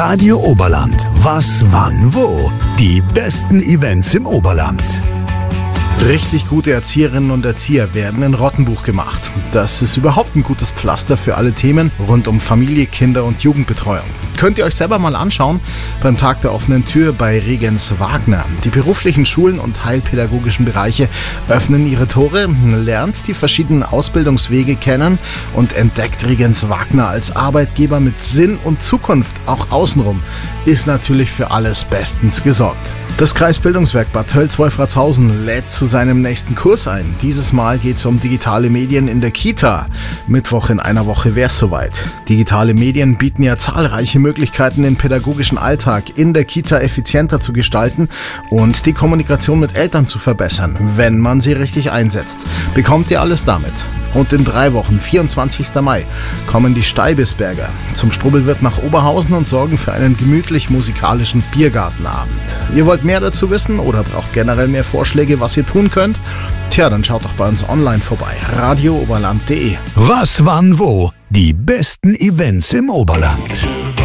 Radio Oberland. Was, wann, wo? Die besten Events im Oberland. Richtig gute Erzieherinnen und Erzieher werden in Rottenbuch gemacht. Das ist überhaupt ein gutes Pflaster für alle Themen rund um Familie, Kinder und Jugendbetreuung. Könnt ihr euch selber mal anschauen beim Tag der offenen Tür bei Regens Wagner. Die beruflichen Schulen und heilpädagogischen Bereiche öffnen ihre Tore, lernt die verschiedenen Ausbildungswege kennen und entdeckt Regens Wagner als Arbeitgeber mit Sinn und Zukunft. Auch außenrum ist natürlich für alles bestens gesorgt. Das Kreisbildungswerk Bad Tölz-Wolfratshausen lädt zu seinem nächsten Kurs ein. Dieses Mal geht es um digitale Medien in der Kita. Mittwoch in einer Woche wär's soweit. Digitale Medien bieten ja zahlreiche Möglichkeiten, den pädagogischen Alltag in der Kita effizienter zu gestalten und die Kommunikation mit Eltern zu verbessern, wenn man sie richtig einsetzt. Bekommt ihr alles damit? Und in 3 Wochen, 24. Mai, kommen die Steibisberger zum Strubbelwirt nach Oberhausen und sorgen für einen gemütlich musikalischen Biergartenabend. Ihr wollt mehr dazu wissen oder braucht generell mehr Vorschläge, was ihr tun könnt? Tja, dann schaut doch bei uns online vorbei. radiooberland.de. Was, wann, wo? Die besten Events im Oberland.